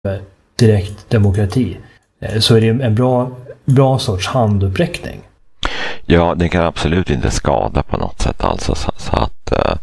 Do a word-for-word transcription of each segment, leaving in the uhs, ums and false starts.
direkt demokrati, så är det en bra, bra sorts handuppräckning. Ja, det kan absolut inte skada på något sätt alltså, så, så att eh,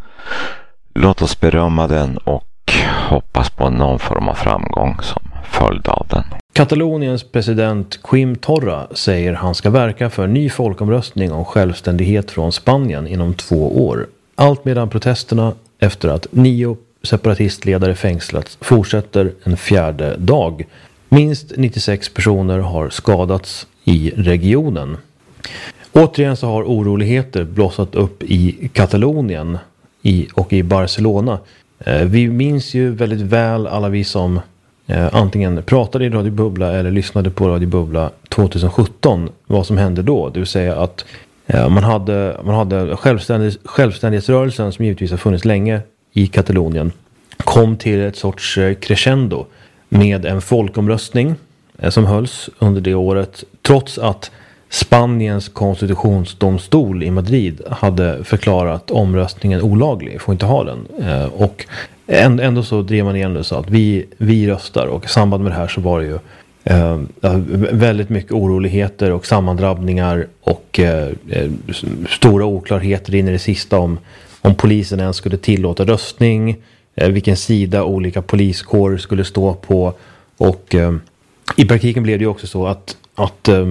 låt oss berömma den och hoppas på någon form av framgång som följd av den. Kataloniens president Quim Torra säger han ska verka för en ny folkomröstning om självständighet från Spanien inom två år. Allt medan protesterna efter att nio separatistledare fängslats fortsätter en fjärde dag. Minst nittiosex personer har skadats i regionen. Återigen så har oroligheter blossat upp i Katalonien i, och i Barcelona. Eh, vi minns ju väldigt väl alla vi som eh, antingen pratade i Radio Bubbla eller lyssnade på Radio Bubbla tjugosjutton vad som hände då. Det vill säga att eh, man hade, man hade självständig, självständighetsrörelsen som givetvis har funnits länge i Katalonien kom till ett sorts crescendo med en folkomröstning eh, som hölls under det året, trots att Spaniens konstitutionsdomstol i Madrid hade förklarat omröstningen olaglig, får inte ha den. Eh, och ändå så drev man igen det så att vi, vi röstar, och i samband med det här så var det ju eh, väldigt mycket oroligheter och sammandrabbningar och eh, stora oklarheter in i det sista om, om polisen ens skulle tillåta röstning, eh, vilken sida olika poliskår skulle stå på, och eh, i praktiken blev det ju också så att, att eh,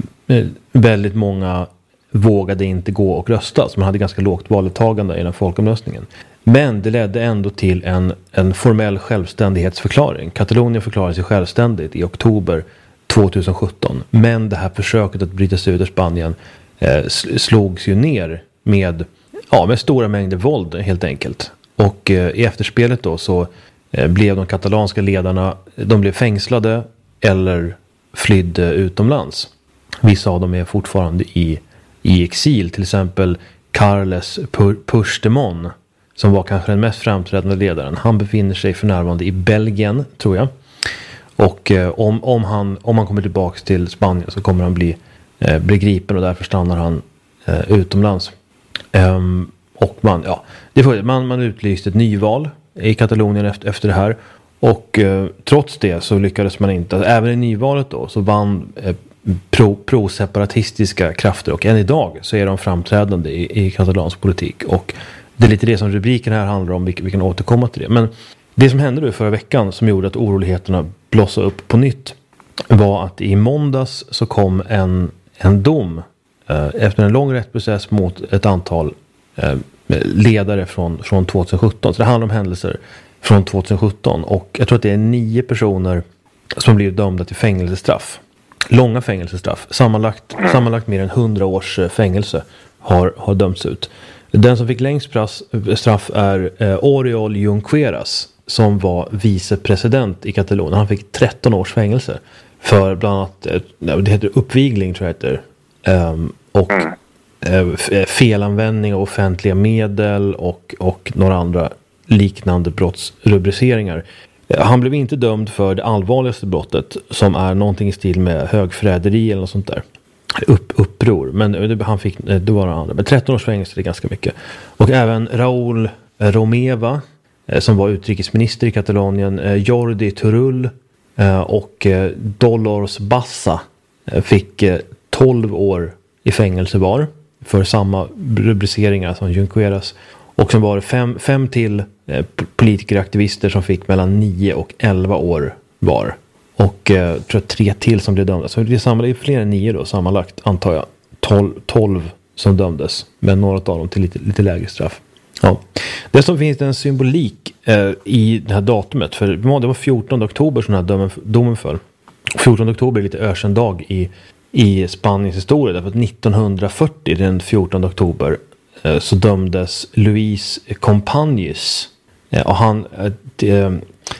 väldigt många vågade inte gå och rösta, så man hade ganska lågt valdeltagande i den folkomröstningen. Men det ledde ändå till en, en formell självständighetsförklaring. Katalonien förklarade sig självständigt i oktober tjugosjutton. Men det här försöket att bryta sig ut ur Spanien eh, slogs ju ner med, ja, med stora mängder våld helt enkelt. Och eh, i efterspelet då så eh, blev de katalanska ledarna, de blev fängslade eller flydde utomlands. Vissa av dem är fortfarande i, i exil. Till exempel Carles Puigdemont, som var kanske den mest framträdande ledaren. Han befinner sig för närvarande i Belgien, tror jag. Och eh, om, om, han, om han kommer tillbaka till Spanien så kommer han bli, eh, bli gripen, och därför stannar han eh, utomlands. Um, och man, ja, det får, man, man utlyste ett nyval i Katalonien efter, efter det här. Och eh, trots det så lyckades man inte. Även i nyvalet då så vann eh, pro, pro-separatistiska krafter, och än idag så är de framträdande i, i katalansk politik, och det är lite det som rubriken här handlar om. Vi, vi kan återkomma till det. Men det som hände då förra veckan som gjorde att oroligheterna blossade upp på nytt var att i måndags så kom en, en dom eh, efter en lång rättsprocess mot ett antal eh, ledare från, från tjugosjutton. Så det handlar om händelser från tjugosjutton, och jag tror att det är nio personer som blir dömda till fängelsestraff. Långa fängelsestraff. Sammanlagt, sammanlagt mer än hundra års fängelse har, har dömts ut. Den som fick längst straff är eh, Oriol Junqueras, som var vicepresident i Katalonien. Han fick tretton års fängelse för bland annat, eh, det heter uppvigling tror jag heter, um, och eh, felanvändning av offentliga medel och, och några andra liknande brottsrubriceringar. Eh, han blev inte dömd för det allvarligaste brottet, som är någonting i stil med högförräderi eller något sånt där. Upp, uppror, men han fick, det var andra. Men tretton års fängelse är ganska mycket. Och även Raúl Romeva, som var utrikesminister i Katalonien, Jordi Turull och Dolors Bassa fick tolv år i fängelse var för samma rubriceringar som Junqueras. Och sen var det fem, fem till politikeraktivister som fick mellan nio och elva år var. Och eh, tror jag tre till som blev dömda. Så det är, samma, det är fler än nio då sammanlagt, antar jag. tolv, tolv som dömdes. Men några av dem till lite, lite lägre straff. Ja. Dessutom finns det en symbolik eh, i det här datumet. För det var fjortonde oktober som den här domen, domen föll. fjortonde oktober är lite ökänd dag i, i Spaniens historia. Därför att nittonhundrafyrtio, den fjortonde oktober, eh, så dömdes Luis Companys. Eh, och han... Eh,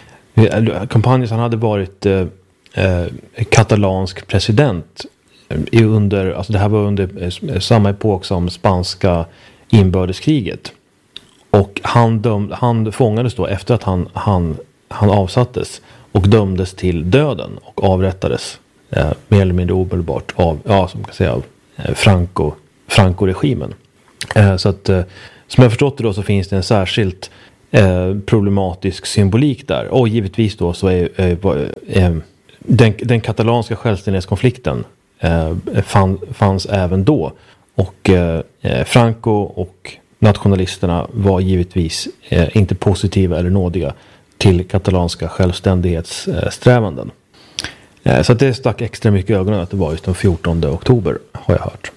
Companys, han hade varit eh, eh, katalansk president i under, alltså det här var under eh, samma epok som spanska inbördeskriget, och han, döm, han fångades då efter att han, han, han avsattes och dömdes till döden och avrättades eh, mer eller mindre omedelbart av, ja, som kan säga, av eh, Franco, Franco-regimen. Eh, så att eh, som jag förstått det då så finns det en särskilt eh, problematisk symbolik där. Och givetvis då så är eh, eh, den, den katalanska självständighetskonflikten eh, fann, fanns även då. Och eh, Franco och nationalisterna var givetvis eh, inte positiva eller nådiga till katalanska självständighetssträvanden. Eh, så att det stack extra mycket i ögonen att det var just den fjortonde oktober, har jag hört.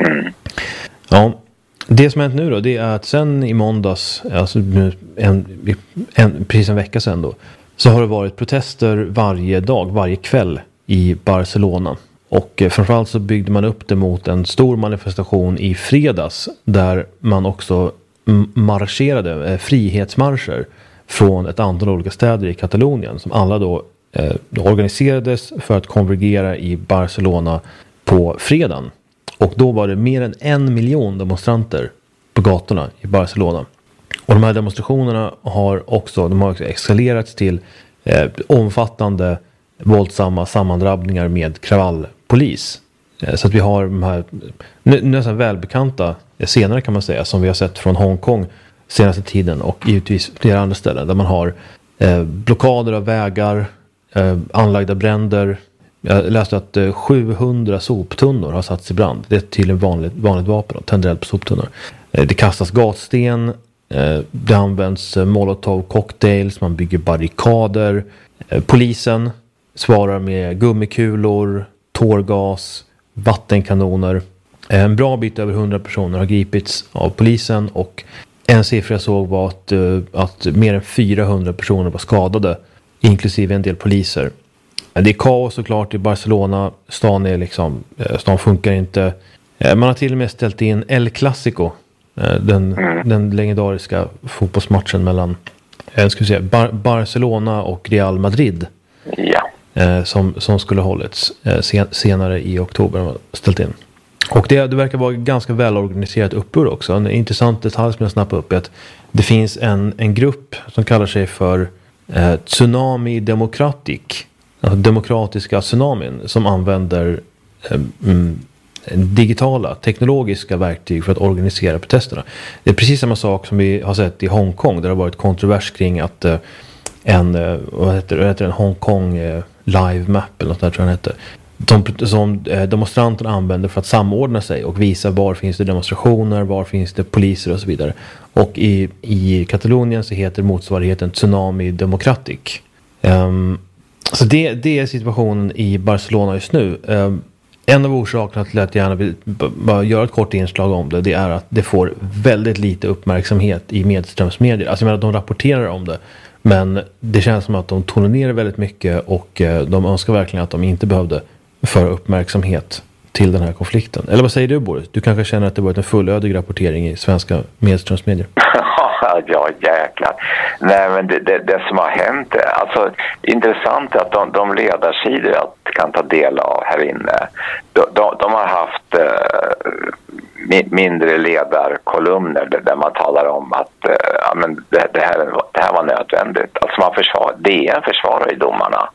Ja, det som hänt nu då, det är att sen i måndags, alltså nu en, en, precis en vecka sedan då, så har det varit protester varje dag, varje kväll i Barcelona. Och eh, framförallt så byggde man upp det mot en stor manifestation i fredags där man också m- marscherade, eh, frihetsmarscher från ett antal olika städer i Katalonien som alla då eh, organiserades för att konvergera i Barcelona på fredagen. Och då var det mer än en miljon demonstranter på gatorna i Barcelona. Och de här demonstrationerna har också, de har också eskalerats till eh, omfattande våldsamma sammandrabbningar med kravallpolis. Eh, så att vi har de här nä, nästan välbekanta eh, scener kan man säga som vi har sett från Hongkong senaste tiden och givetvis flera andra ställen där man har eh, blockader av vägar, eh, anlagda bränder. Jag läste att eh, sjuhundra soptunnor har satts i brand. Det är till en vanligt, vanligt vapen och tänder eld på soptunnor. Eh, det kastas gatsten, eh, det används eh, molotov cocktails, man bygger barrikader. Eh, polisen svarar med gummikulor, tårgas, vattenkanoner. Eh, en bra bit över hundra personer har gripits av polisen och en siffra jag såg var att, eh, att mer än fyrahundra personer var skadade, inklusive en del poliser. Det är kaos såklart i Barcelona. Stan är liksom, stan funkar inte. Man har till och med ställt in El Clasico. Den, mm. den legendariska fotbollsmatchen mellan jag ska säga, Bar- Barcelona och Real Madrid. Ja. Som, som skulle hållits sen, senare i oktober. Man ställt in. Och det, det verkar vara ganska välorganiserat uppror också. En intressant detalj som jag snappade upp är att det finns en, en grupp som kallar sig för eh, Tsunami Democratic. Alltså demokratiska tsunamin som använder eh, mm, digitala, teknologiska verktyg för att organisera protesterna. Det är precis samma sak som vi har sett i Hongkong där det har varit kontrovers kring att eh, en, eh, vad heter, vad heter en Hongkong eh, live map eller något där tror jag den heter. De, som eh, demonstranterna använder för att samordna sig och visa var finns det demonstrationer, var finns det poliser och så vidare. Och i, i Katalonien så heter motsvarigheten Tsunami Democratic. Um, Så det, det är situationen i Barcelona just nu. Um, en av orsakerna till att jag gärna vill b- bara göra ett kort inslag om det, det är att det får väldigt lite uppmärksamhet i medströmsmedier. Alltså jag menar att de rapporterar om det, men det känns som att de tonar ner väldigt mycket och uh, de önskar verkligen att de inte behövde föra uppmärksamhet till den här konflikten. Eller vad säger du, Boris? Du kanske känner att det varit en fullödig rapportering i svenska medströmsmedier? Ja, jäklar. Nej, men det, det, det som har hänt, alltså intressant är att de, de ledarsidor jag kan ta del av här inne, de, de, de har haft eh, mindre ledarkolumner där man talar om att eh, ja, men det, det, här, det här var nödvändigt. Alltså man försvar, D N försvarar i domarna.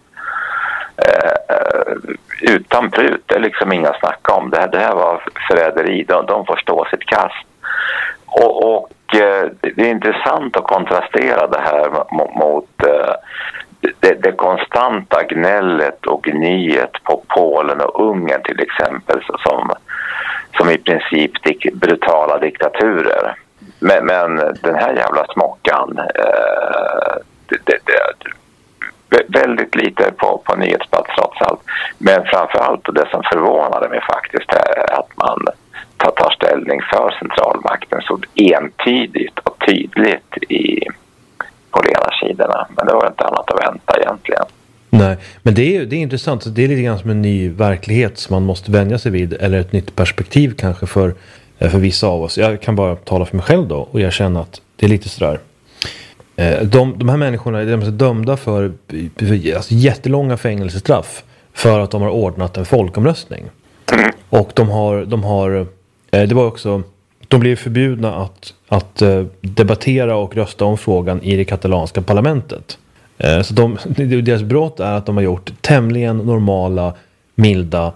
Eh, utan prut, det är liksom inga snacka om det här. Det här var förräderi, de, de får stå sitt kast. Och, och det är intressant att kontrastera det här mot, mot det, det konstanta gnället och gnyet på Polen och Ungern till exempel som, som i princip dik, brutala diktaturer. Men, men den här jävla smockan eh, det, det, det, väldigt lite på, på nyhetsplats trots allt. Men framförallt och det som förvånade mig faktiskt är att man tar, tar ställning för centralmakten så entydigt och tydligt i, på ledarsidorna. Men det var inte annat att vänta egentligen. Nej, men det är, det är intressant. Så det är lite grann som en ny verklighet som man måste vänja sig vid. Eller ett nytt perspektiv kanske för, för vissa av oss. Jag kan bara tala för mig själv då och jag känner att det är lite sådär. De, de här människorna är dömda för, för alltså, jättelånga fängelsestraff för att de har ordnat en folkomröstning. Mm. Och de har, de har det var också, de blev förbjudna att, att debattera och rösta om frågan i det katalanska parlamentet. Så de, deras brott är att de har gjort tämligen normala, milda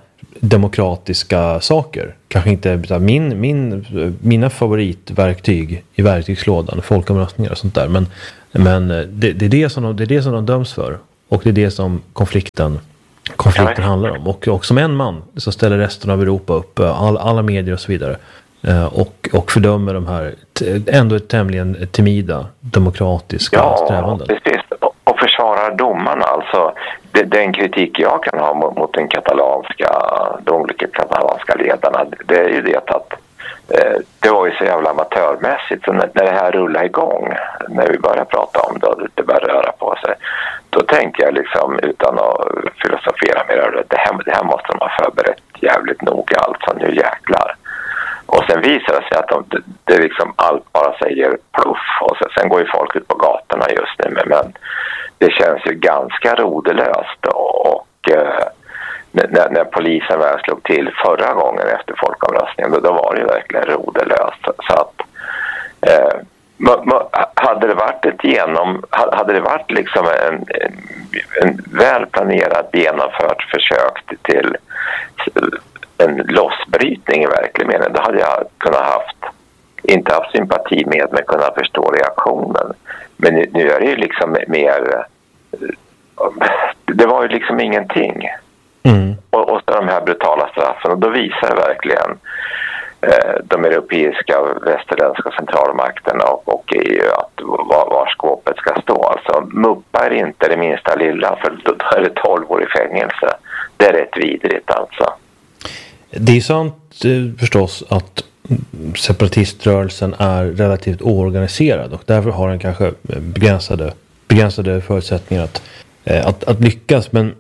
demokratiska saker. Kanske inte min, min, mina favoritverktyg i verktygslådan, folkomröstningar och sånt där. Men, men det, det, är det, som de, det är det som de döms för. Och det är det som konflikten, konflikten handlar om. Och, och som en man så ställer resten av Europa upp, all, alla medier och så vidare. Och, och fördömer de här ändå tämligen timida demokratiska ja, strävanden. Ja, precis. Och försvarar domarna. Alltså, det, den kritik jag kan ha mot, mot den katalanska, de olika katalanska ledarna, det är ju det att eh, det var ju så jävla amatörmässigt. Så när, när det här rullar igång, när vi börjar prata om det och det börjar röra på sig, då tänkte jag liksom, utan att filosofera mer, det här, det här måste de ha förberett jävligt noga, alltså nu jäklar. Och sen visar det sig att de, det, det liksom allt bara säger pluff. Och sen, sen går ju folk ut på gatorna just nu. Men, men det känns ju ganska rodelöst. Och, och eh, när, när polisen väl slog till förra gången efter folkomröstningen, då, då var det ju verkligen rodelöst. Så att eh, ma, ma, hade det varit ett genom, hade det varit liksom en, en, en välplanerad genomfört försök till en lossbrytning i verklig mening, då hade jag kunnat haft, inte haft sympati med, men kunnat förstå reaktionen. Men nu, nu är det ju liksom mer, det var ju liksom ingenting. Mm. Och, och så de här brutala straffen, och då visar det verkligen eh, de europeiska, västerländska centralmakterna och, och E U att var, var skåpet ska stå. Alltså muppar inte det minsta lilla, för då, då är det tolv år i fängelse. Det är rätt vidrigt alltså. Det är sant eh, förstås att separatiströrelsen är relativt oorganiserad och därför har den kanske begränsade, begränsade förutsättningar att, eh, att, att lyckas. Men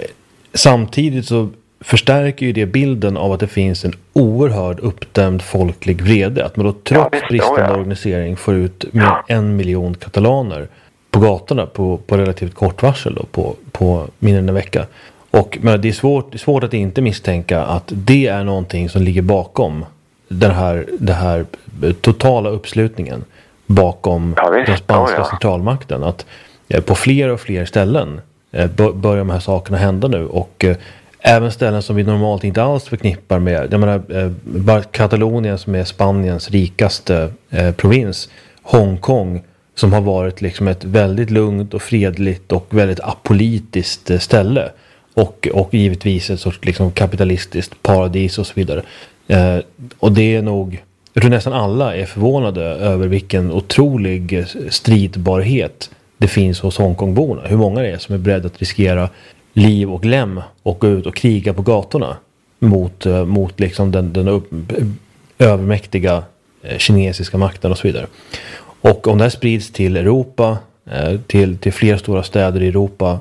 samtidigt så förstärker ju det bilden av att det finns en oerhörd uppdämd folklig vrede. Att man då trots ja, bristande ja. organisering får ut mer än en miljon katalaner på gatorna på, på relativt kort varsel då, på, på mindre än en vecka. Och men det är svårt, det är svårt att inte misstänka att det är någonting som ligger bakom den här, den här totala uppslutningen bakom ja, den spanska ja, ja. centralmakten. Att eh, på fler och fler ställen eh, börjar de här sakerna hända nu. Och eh, även ställen som vi normalt inte alls förknippar med. Jag menar, eh, Katalonien som är Spaniens rikaste eh, provins. Hongkong som har varit liksom ett väldigt lugnt och fredligt och väldigt apolitiskt eh, ställe. Och, och givetvis ett sorts liksom kapitalistiskt paradis och så vidare. Eh, och det är nog, jag tror nästan alla är förvånade över vilken otrolig stridbarhet det finns hos Hongkongborna. Hur många det är som är beredda att riskera liv och lem och gå ut och kriga på gatorna mot, mot liksom den, den upp, övermäktiga kinesiska makten och så vidare. Och om det här sprids till Europa, till, till fler stora städer i Europa,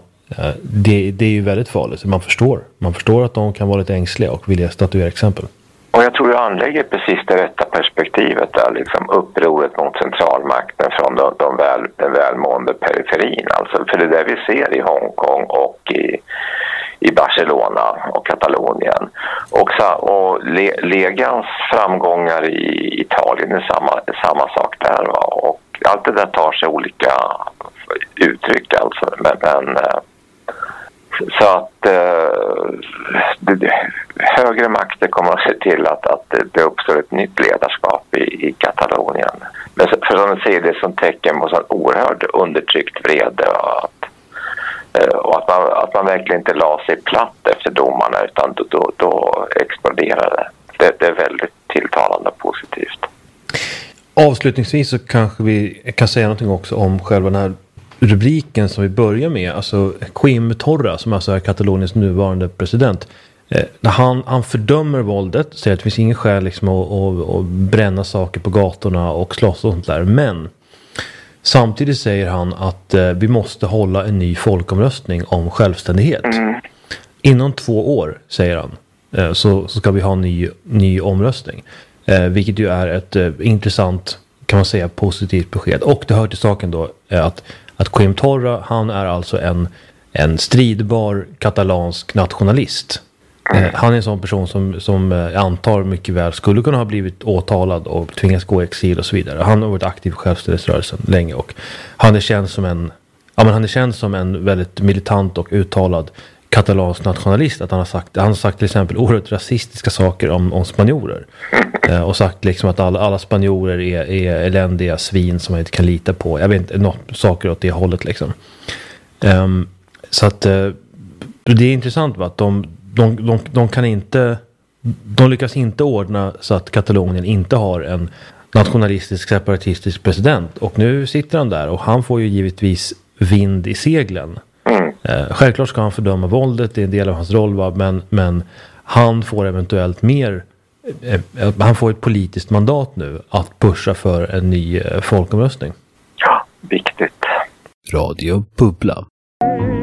det, det är ju väldigt farligt. Man förstår, man förstår att de kan vara lite ängsliga och vilja statuera exempel. Och jag tror du anlägger precis det rätta perspektivet där, liksom upproret mot centralmakten från de, de väl, den välmående periferin. Alltså, för det är det vi ser i Hongkong och i, i Barcelona och Katalonien. Och, och Le, Legans framgångar i Italien är samma, samma sak där. Va? Och allt det där tar sig olika uttryck alltså. Men, men så att eh, det, högre makter kommer att se till att, att det uppstår ett nytt ledarskap i, i Katalonien. Men för att se det som tecken på sån oerhört undertryckt vrede och att, eh, och att, man, att man verkligen inte la sig platt efter domarna, utan då, då, då exploderar det. det. Det är väldigt tilltalande och positivt. Avslutningsvis så kanske vi kan säga någonting också om själva den här rubriken som vi börjar med, alltså Quim Torra, som alltså är Kataloniens nuvarande president. Eh, han, han fördömer våldet, säger att det finns ingen skäl liksom att, att, att bränna saker på gatorna och slåss och sånt där. Men samtidigt säger han att eh, vi måste hålla en ny folkomröstning om självständighet. Mm. Inom två år, säger han, eh, så, så ska vi ha en ny, ny omröstning. Eh, vilket ju är ett eh, intressant, kan man säga, positivt besked. Och det hör till saken då eh, att Att Quim Torra, han är alltså en, en stridbar katalansk nationalist. Eh, han är en sån person som, som eh, antar mycket väl skulle kunna ha blivit åtalad och tvingas gå i exil och så vidare. Han har varit aktiv i självständighetsrörelsen länge och han är känd som en, ja, men han är känd som en väldigt militant och uttalad katalansk nationalist. Att han har sagt, han har sagt till exempel oerhört rasistiska saker om, om spanjorer. Eh, och sagt liksom att alla, alla spanjorer är, är eländiga svin som man inte kan lita på. Jag vet inte, något, saker åt det hållet liksom. Um, så att uh, det är intressant va, att de, de, de, de kan inte, de lyckas inte ordna så att Katalonien inte har en nationalistisk separatistisk president. Och nu sitter han där och han får ju givetvis vind i seglen. Mm. Uh, självklart ska han fördöma våldet, det är en del av hans roll va, men, men han får eventuellt mer, uh, han får ett politiskt mandat nu att pusha för en ny uh, folkomröstning. Ja, viktigt. Radio Bubbla.